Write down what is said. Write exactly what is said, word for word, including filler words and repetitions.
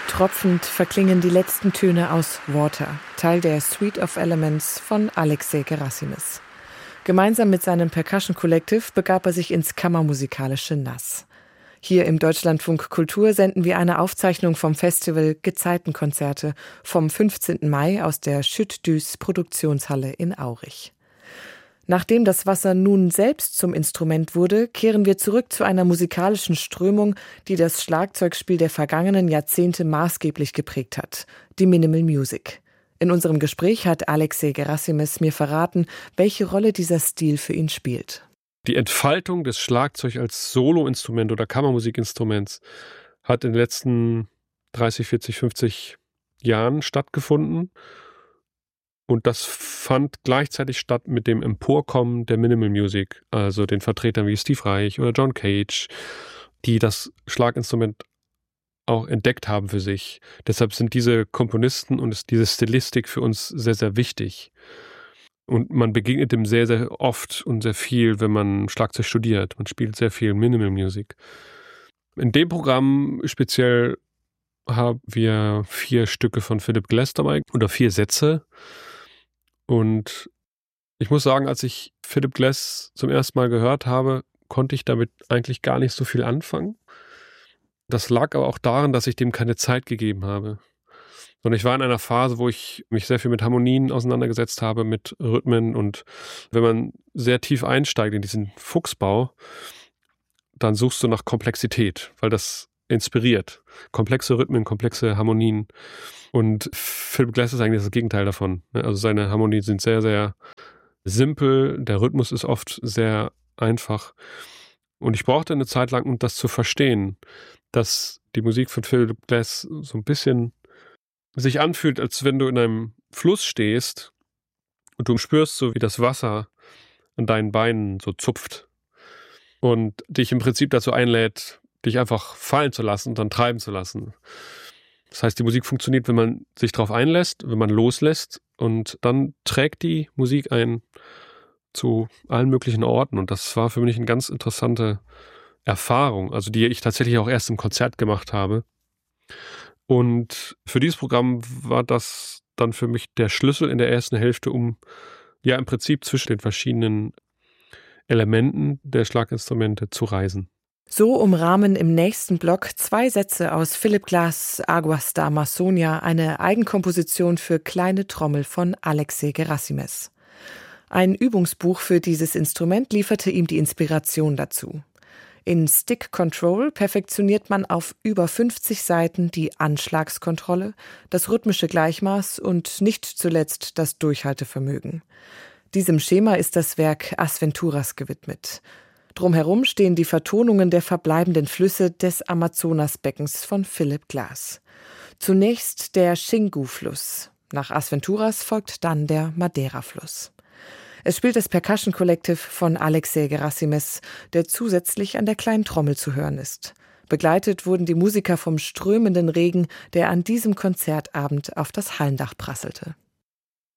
Tropfend verklingen die letzten Töne aus Water, Teil der Suite of Elements von Alexei Gerasimis. Gemeinsam mit seinem Percussion Collective begab er sich ins kammermusikalische Nass. Hier im Deutschlandfunk Kultur senden wir eine Aufzeichnung vom Festival Gezeitenkonzerte vom fünfzehnten Mai aus der Schütt-Düß Produktionshalle in Aurich. Nachdem das Wasser nun selbst zum Instrument wurde, kehren wir zurück zu einer musikalischen Strömung, die das Schlagzeugspiel der vergangenen Jahrzehnte maßgeblich geprägt hat, die Minimal Music. In unserem Gespräch hat Alexei Gerasimis mir verraten, welche Rolle dieser Stil für ihn spielt. Die Entfaltung des Schlagzeugs als Soloinstrument oder Kammermusikinstruments hat in den letzten dreißig, vierzig, fünfzig Jahren stattgefunden. Und das fand gleichzeitig statt mit dem Emporkommen der Minimal Music, also den Vertretern wie Steve Reich oder John Cage, die das Schlaginstrument auch entdeckt haben für sich. Deshalb sind diese Komponisten und diese Stilistik für uns sehr, sehr wichtig. Und man begegnet dem sehr, sehr oft und sehr viel, wenn man Schlagzeug studiert. Man spielt sehr viel Minimal Music. In dem Programm speziell haben wir vier Stücke von Philip Glass dabei oder vier Sätze. Und ich muss sagen, als ich Philip Glass zum ersten Mal gehört habe, konnte ich damit eigentlich gar nicht so viel anfangen. Das lag aber auch daran, dass ich dem keine Zeit gegeben habe. Sondern ich war in einer Phase, wo ich mich sehr viel mit Harmonien auseinandergesetzt habe, mit Rhythmen. Und wenn man sehr tief einsteigt in diesen Fuchsbau, dann suchst du nach Komplexität, weil das inspiriert. Komplexe Rhythmen, komplexe Harmonien. Und Philip Glass ist eigentlich das Gegenteil davon. Also seine Harmonien sind sehr, sehr simpel. Der Rhythmus ist oft sehr einfach. Und ich brauchte eine Zeit lang, um das zu verstehen, dass die Musik von Philip Glass so ein bisschen sich anfühlt, als wenn du in einem Fluss stehst und du spürst so, wie das Wasser an deinen Beinen so zupft und dich im Prinzip dazu einlädt, dich einfach fallen zu lassen und dann treiben zu lassen. Das heißt, die Musik funktioniert, wenn man sich darauf einlässt, wenn man loslässt und dann trägt die Musik einen zu allen möglichen Orten und das war für mich eine ganz interessante Erfahrung, also die ich tatsächlich auch erst im Konzert gemacht habe. Und für dieses Programm war das dann für mich der Schlüssel in der ersten Hälfte, um ja im Prinzip zwischen den verschiedenen Elementen der Schlaginstrumente zu reisen. So umrahmen im nächsten Block zwei Sätze aus Philip Glass' Aguas da Amazonia, eine Eigenkomposition für kleine Trommel von Alexei Gerasimis. Ein Übungsbuch für dieses Instrument lieferte ihm die Inspiration dazu. In Stick Control perfektioniert man auf über fünfzig Seiten die Anschlagskontrolle, das rhythmische Gleichmaß und nicht zuletzt das Durchhaltevermögen. Diesem Schema ist das Werk Asventuras gewidmet. Drumherum stehen die Vertonungen der verbleibenden Flüsse des Amazonasbeckens von Philip Glass. Zunächst der Xingu-Fluss. Nach Asventuras folgt dann der Madeira-Fluss. Es spielt das Percussion Collective von Alexei Gerasimis, der zusätzlich an der kleinen Trommel zu hören ist. Begleitet wurden die Musiker vom strömenden Regen, der an diesem Konzertabend auf das Hallendach prasselte.